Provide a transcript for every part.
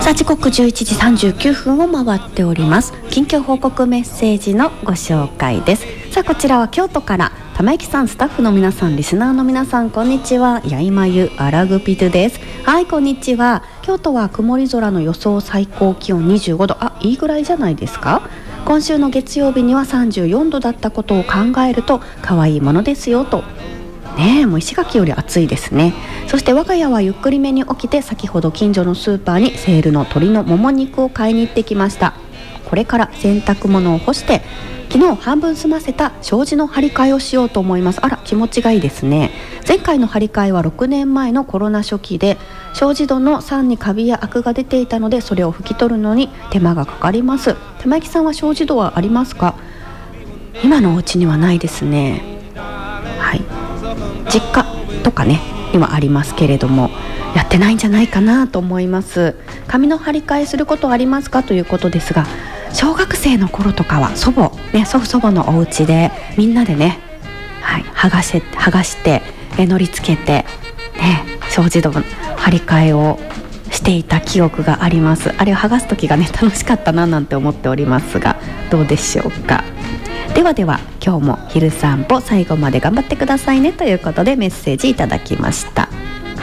さあ時刻11時39分を回っております。近況報告メッセージのご紹介です。さあこちらは京都から玉木さん、スタッフの皆さん、リスナーの皆さん、こんにちは。やいまゆアラグピトです。はい、こんにちは。京都は曇り空の予想最高気温25度、いいぐらいじゃないですか。今週の月曜日には34度だったことを考えると可愛いものですよとね。もう石垣より暑いですね。そして我が家はゆっくりめに起きて、先ほど近所のスーパーにセールの鶏のもも肉を買いに行ってきました。これから洗濯物を干して、昨日半分済ませた障子の張り替えをしようと思います。あら、気持ちがいいですね。前回の張り替えは6年前のコロナ初期で、障子戸の桟にカビやアクが出ていたので、それを拭き取るのに手間がかかります。玉木さんは障子戸はありますか？今のお家にはないですね。はい、実家とかね今ありますけれども、やってないんじゃないかなと思います。紙の張り替えすることありますかということですが、小学生の頃とかは祖母のお家でみんなでね、剥がしてのりつけて、障子戸の張り替えをしていた記憶があります。あれを剥がす時がね楽しかったななんて思っておりますが、どうでしょうか。では今日も昼散歩最後まで頑張ってくださいねということでメッセージいただきました。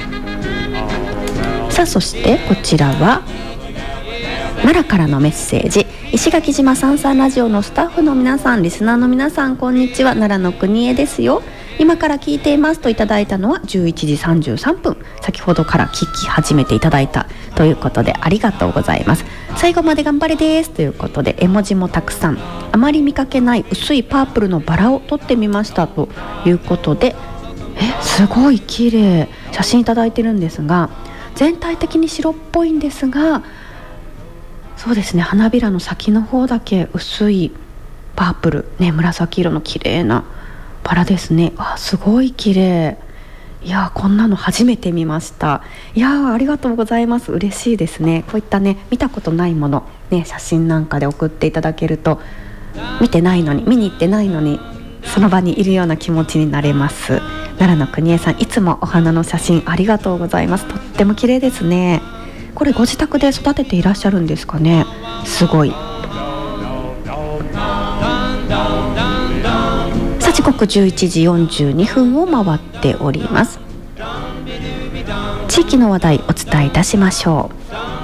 さあそしてこちらは奈良からのメッセージ。石垣島さんさんラジオのスタッフの皆さん、リスナーの皆さん、こんにちは。奈良の国江ですよ。今から聞いていますといただいたのは11時33分、先ほどから聞き始めていただいたということで、ありがとうございます。最後まで頑張れですということで、絵文字もたくさん。あまり見かけない薄いパープルのバラを撮ってみましたということで、すごい綺麗。写真いただいてるんですが、全体的に白っぽいんですが、そうですね、花びらの先の方だけ薄いパープル、紫色の綺麗なバラですね。すごい綺麗。いやこんなの初めて見ました。いやありがとうございます。嬉しいですね。こういったね見たことないもの写真なんかで送っていただけると、見に行ってないのにその場にいるような気持ちになれます。奈良の国江さん、いつもお花の写真ありがとうございます。とっても綺麗ですね。これご自宅で育てていらっしゃるんですかね。すごい。さあ時刻11時42分を回っております。地域の話題お伝えいたしましょう。